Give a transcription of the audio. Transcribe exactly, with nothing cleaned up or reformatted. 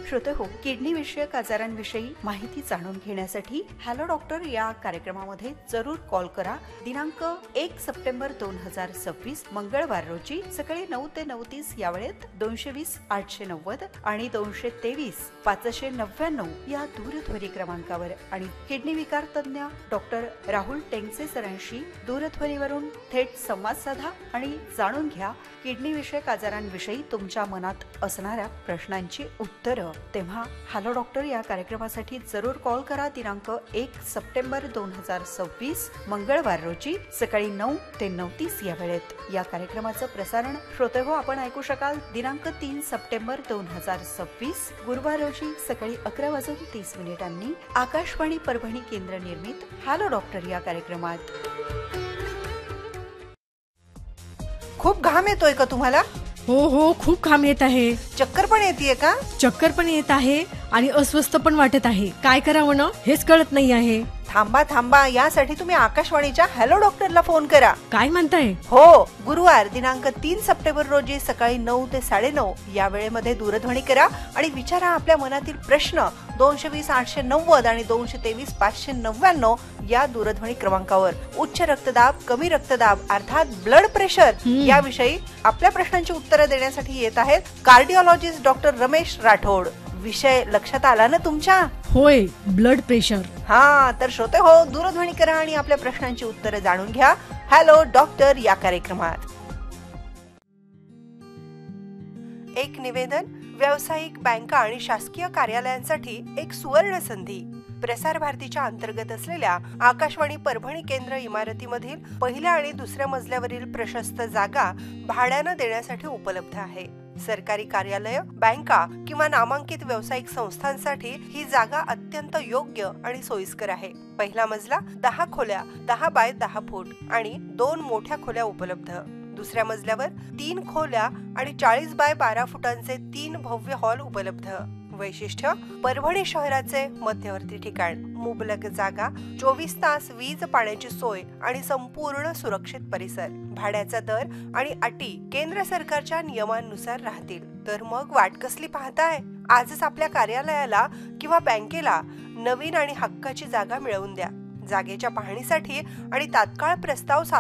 श्रोते हो, किडनी विषयक आजारांविषयी माहिती जाणून घेण्यासाठी हॅलो डॉक्टर या कार्यक्रमामध्ये जरूर कॉल करा. दिनांक एक सप्टेंबर दोन हजार सव्वीस मंगळवार रोजी सकाळी नऊ ते नऊ तीस या वेळेत दोनशे वीस आठशे नव्वद आणि दोनशे तेवीस पाचशे नव्याण्णव या दूरध्वनी क्रमांकावर आणि किडनी विकार तज्ञ डॉक्टर राहुल टेंगसे सरांशी दूरध्वनीवरून थेट संवाद साधा आणि जाणून घ्या किडनी विषयक आजारांविषयी तुमच्या मनात असणाऱ्या प्रश्नांची उत्तरं. तेव्हा हॅलो डॉक्टर या कार्यक्रमासाठी जरूर कॉल करा. दिनांक एक सप्टेंबर दोन हजार सव्वीस मंगळवार रोजी सकाळी नऊ ते नऊ तीस या वेळेत. या कार्यक्रमाचं प्रसारण श्रोते हो आपण ऐकू शकाल दिनांक तीन सप्टेंबर दोन हजार सव्वीस गुरुवार रोजी सकाळी अकरा वाजून तीस मिनिटांनी आकाशवाणी परभणी केंद्र निर्मित हॅलो डॉक्टर या कार्यक्रमात. खूप घाम येतोय का तुम्हाला? हो हो, खूप घाम येत आहे. चक्कर पण येते का? चक्कर पण येत आहे आणि अस्वस्थ पण वाटत आहे. काय करावं ना हेच कळत नाही आहे. थांबा थांबा, यासाठी तुम्ही आकाशवाणीच्या हॅलो डॉक्टरला फोन करा. काय म्हणताय? हो, गुरुवार दिनांक तीन सप्टेंबर रोजी सकाळी नऊ ते साडेनऊ या वेळेमध्ये दूरध्वनी करा आणि विचारा आपल्या मनातील प्रश्न. दोनशे वीस आठशे नव्वद आणि दोनशे तेवीस पाचशे नव्याण्णव या दूरध्वनी क्रमांकावर. उच्च रक्तदाब, कमी रक्तदाब अर्थात ब्लड प्रेशर याविषयी आपल्या प्रश्नांची उत्तरं देण्यासाठी येत आहेत कार्डिओलॉजिस्ट डॉक्टर रमेश राठोड. विषय लक्षात आला ना तुमच्या? होय, ब्लड प्रेशर. हा, तर श्रोते हो, दूरध्वनी करा आणि आपल्या प्रश्नांची उत्तरं जाणून घ्या हॅलो डॉक्टर या कार्यक्रमात. एक निवेदन, व्यावसायिक बँका आणि शासकीय कार्यालयांसाठी एक सुवर्ण संधी. प्रसार भारतीच्या अंतर्गत असलेल्या आकाशवाणी परभणी केंद्र इमारतीमधील पहिल्या आणि दुसऱ्या मजल्यावरील प्रशस्त जागा भाड्यानं देण्यासाठी उपलब्ध आहे. सरकारी कार्यालय, बँका किंवा नामांकित व्यावसायिक संस्थांसाठी ही जागा अत्यंत योग्य आणि सोयीस्कर आहे. पहिला मजला दहा खोल्या, दहा बाय दहा फूट आणि दोन मोठ्या खोल्या उपलब्ध. दुसऱ्या मजल्यावर तीन खोल्या आणि चाळीस बाय बारा फुटांचे तीन भव्य हॉल उपलब्ध. वैशिष्ट्य, परभणी शहराचे मध्यवर्ती ठिकाण, मुबलक जागा, चोवीस तास वीज पाण्याची सोय आणि संपूर्ण सुरक्षित परिसर. भाड्याचा दर आणि अटी केंद्र सरकारच्या नियमांनुसार राहतील. तर मग वाट कसली पाहताय? आजच आपल्या कार्यालयाला किंवा बँकेला नवीन आणि हक्काची जागा मिळवून द्या. जागेच्या पाहणीसाठी आणि तात्काळ प्रस्ताव